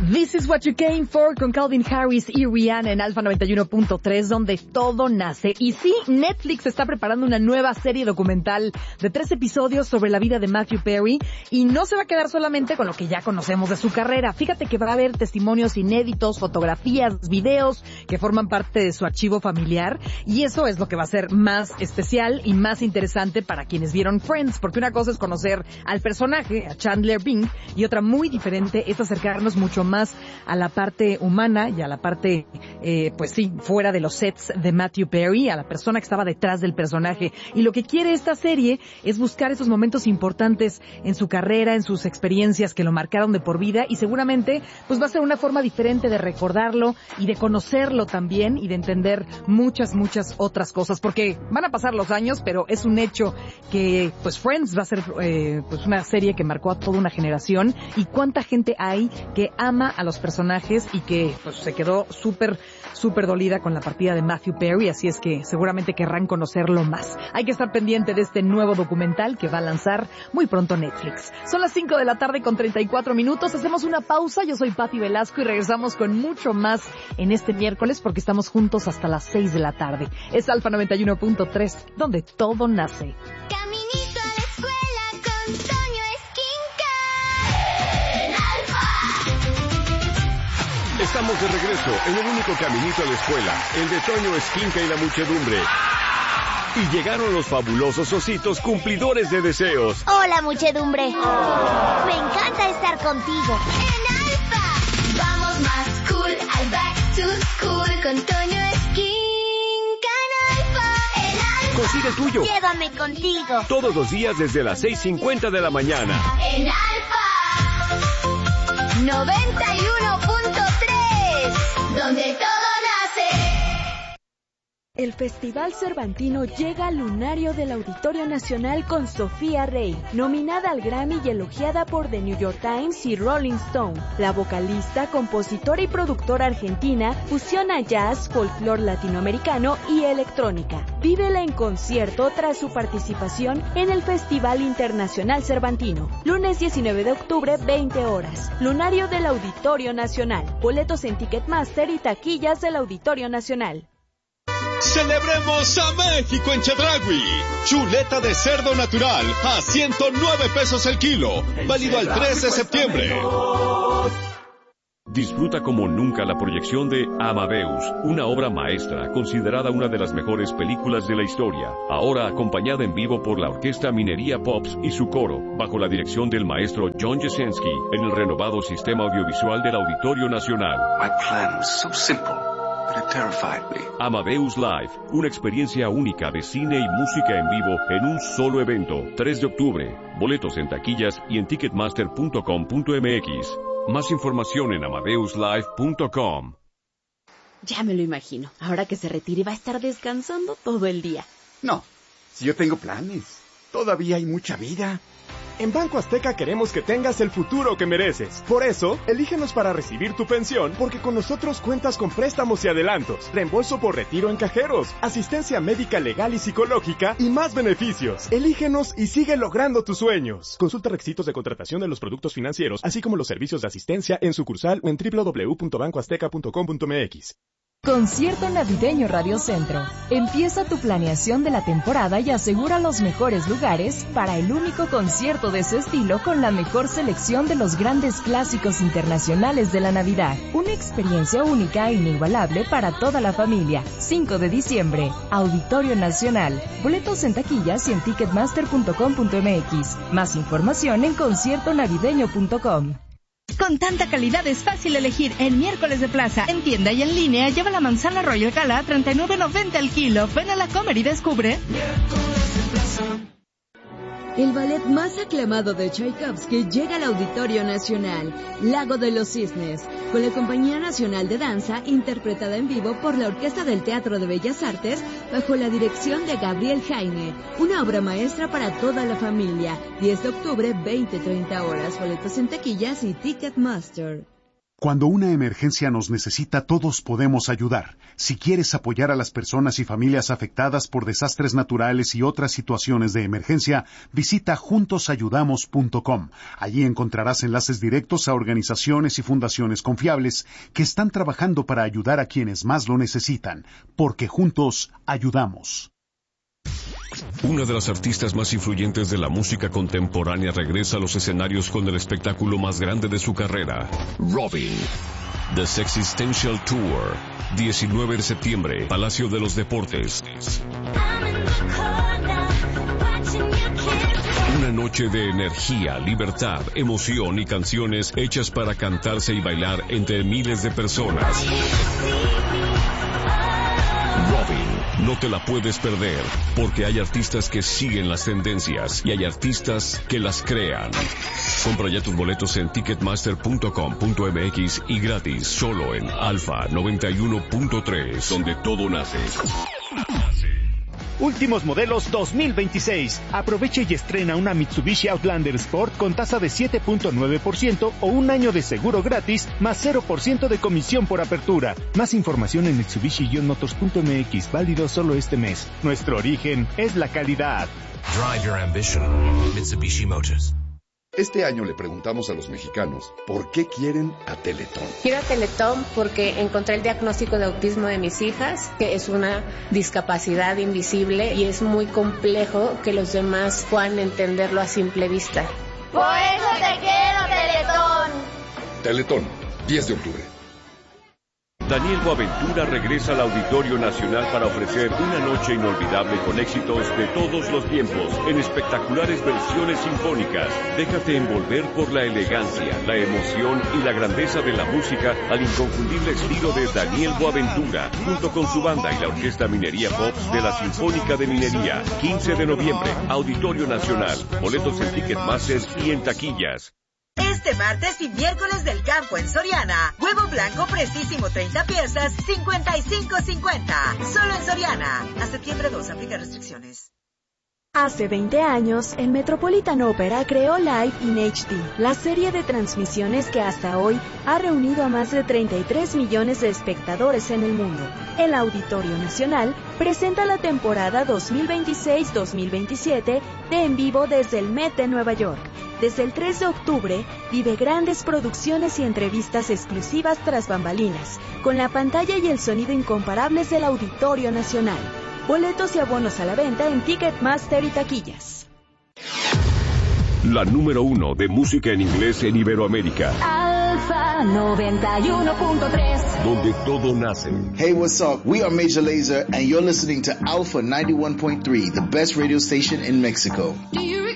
This is what you came for con Calvin Harris y Rihanna en Alfa 91.3, donde todo nace. Y sí, Netflix está preparando una nueva serie documental de 3 episodios sobre la vida de Matthew Perry y no se va a quedar solamente con lo que ya conocemos de su carrera. Fíjate que va a haber testimonios inéditos, fotografías, videos que forman parte de su archivo familiar y eso es lo que va a ser más especial y más interesante para quienes vieron Friends, porque una cosa es conocer al personaje, a Chandler Bing, y otra muy diferente es acercarnos mucho más a la parte humana y a la parte, pues sí, fuera de los sets de Matthew Perry, a la persona que estaba detrás del personaje. Y lo que quiere esta serie es buscar esos momentos importantes en su carrera, en sus experiencias que lo marcaron de por vida y seguramente pues va a ser una forma diferente de recordarlo y de conocerlo también y de entender muchas otras cosas, porque van a pasar los años, pero es un hecho que pues Friends va a ser pues una serie que marcó a toda una generación y cuánta gente hay que ama a los personajes y que pues se quedó súper dolida con la partida de Matthew Perry, así es que seguramente querrán conocerlo más. Hay que estar pendiente de este nuevo documental que va a lanzar muy pronto Netflix. Son las 5 de la tarde con 34 minutos, hacemos una pausa, yo soy Pati Velasco y regresamos con mucho más en este miércoles porque estamos juntos hasta las 6 de la tarde. Es Alfa 91.3, donde todo nace. Caminito a la escuela con Toño Esquinca. En Alfa. Estamos de regreso en el único caminito a la escuela, el de Toño Esquinca y la muchedumbre. Y llegaron los fabulosos ositos cumplidores de deseos. Hola, muchedumbre. Me encanta estar contigo. En Alfa. Vamos más cool al back to school con Toño Esquinca. En Alfa. En Alfa. Consigue el tuyo. Llévame contigo. Todos los días desde las 6:50 de la mañana. En Alfa 91.3, donde todo nace. El Festival Cervantino llega al lunario del Auditorio Nacional con Sofía Rey, nominada al Grammy y elogiada por The New York Times y Rolling Stone. La vocalista, compositora y productora argentina fusiona jazz, folclore latinoamericano y electrónica. Vívela en concierto tras su participación en el Festival Internacional Cervantino. Lunes 19 de octubre, 20 horas. Lunario del Auditorio Nacional. Boletos en Ticketmaster y taquillas del Auditorio Nacional. ¡Celebremos a México en Chedraui! Chuleta de cerdo natural a 109 pesos el kilo. Válido al 3 de septiembre. Disfruta como nunca la proyección de Amadeus, una obra maestra considerada una de las mejores películas de la historia. Ahora acompañada en vivo por la Orquesta Minería Pops y su coro, bajo la dirección del maestro John Jasinski, en el renovado sistema audiovisual del Auditorio Nacional. My plan was so simple. It terrified me. Amadeus Live, una experiencia única de cine y música en vivo en un solo evento, 3 de octubre. Boletos en taquillas y en ticketmaster.com.mx. Más información en amadeuslive.com. Ya me lo imagino. Ahora que se retire va a estar descansando todo el día. No, si yo tengo planes. Todavía hay mucha vida. En Banco Azteca queremos que tengas el futuro que mereces. Por eso, elígenos para recibir tu pensión, porque con nosotros cuentas con préstamos y adelantos, reembolso por retiro en cajeros, asistencia médica legal y psicológica y más beneficios. Elígenos y sigue logrando tus sueños. Consulta requisitos de contratación de los productos financieros, así como los servicios de asistencia en sucursal o en www.bancoazteca.com.mx. Concierto Navideño Radio Centro. Empieza tu planeación de la temporada y asegura los mejores lugares para el único concierto de su estilo con la mejor selección de los grandes clásicos internacionales de la Navidad. Una experiencia única e inigualable para toda la familia. 5 de diciembre, Auditorio Nacional. Boletos en taquillas y en ticketmaster.com.mx. Más información en conciertonavideño.com. Con tanta calidad es fácil elegir en Miércoles de Plaza. En tienda y en línea lleva la manzana Royal Gala a $39.90 el kilo. Ven a la Comer y descubre. Miércoles de Plaza. El ballet más aclamado de Tchaikovsky llega al Auditorio Nacional, Lago de los Cisnes, con la Compañía Nacional de Danza, interpretada en vivo por la Orquesta del Teatro de Bellas Artes, bajo la dirección de Gabriel Jaime. Una obra maestra para toda la familia. 10 de octubre, 20-30 horas. Boletos en taquillas y Ticketmaster. Cuando una emergencia nos necesita, todos podemos ayudar. Si quieres apoyar a las personas y familias afectadas por desastres naturales y otras situaciones de emergencia, visita juntosayudamos.com. Allí encontrarás enlaces directos a organizaciones y fundaciones confiables que están trabajando para ayudar a quienes más lo necesitan, porque juntos ayudamos. Una de las artistas más influyentes de la música contemporánea regresa a los escenarios con el espectáculo más grande de su carrera, Robyn. The Sexistential Tour, 19 de septiembre, Palacio de los Deportes. Una noche de energía, libertad, emoción y canciones hechas para cantarse y bailar entre miles de personas. Robyn, no te la puedes perder, porque hay artistas que siguen las tendencias y hay artistas que las crean. Compra ya tus boletos en ticketmaster.com.mx y gratis, solo en Alfa 91.3, donde todo nace. Últimos modelos 2026. Aproveche y estrena una Mitsubishi Outlander Sport con tasa de 7.9% o un año de seguro gratis más 0% de comisión por apertura. Más información en Mitsubishi-motors.mx, válido solo este mes. Nuestro origen es la calidad. Drive your ambition. Mitsubishi Motors. Este año le preguntamos a los mexicanos por qué quieren a Teletón. Quiero a Teletón porque encontré el diagnóstico de autismo de mis hijas, que es una discapacidad invisible y es muy complejo que los demás puedan entenderlo a simple vista. Por eso te quiero, Teletón. Teletón, 10 de octubre. Daniel Boaventura regresa al Auditorio Nacional para ofrecer una noche inolvidable con éxitos de todos los tiempos, en espectaculares versiones sinfónicas. Déjate envolver por la elegancia, la emoción y la grandeza de la música al inconfundible estilo de Daniel Boaventura, junto con su banda y la Orquesta Minería Pops de la Sinfónica de Minería. 15 de noviembre, Auditorio Nacional. Boletos en Ticketmaster y en taquillas. Este martes y miércoles del campo en Soriana. Huevo blanco precisísimo 30 piezas, 55.50. Solo en Soriana. A septiembre 2, aplica restricciones. Hace 20 años, el Metropolitan Opera creó Live in HD, la serie de transmisiones que hasta hoy ha reunido a más de 33 millones de espectadores en el mundo. El Auditorio Nacional presenta la temporada 2026-2027 de En Vivo desde el Met de Nueva York. Desde el 3 de octubre, vive grandes producciones y entrevistas exclusivas tras bambalinas, con la pantalla y el sonido incomparables del Auditorio Nacional. Boletos y abonos a la venta en Ticketmaster y taquillas. La número 1 de música en inglés en Iberoamérica. Alfa 91.3. Donde todo nace. Hey, what's up? We are Major Lazer and you're listening to Alpha 91.3, the best radio station in Mexico. Do you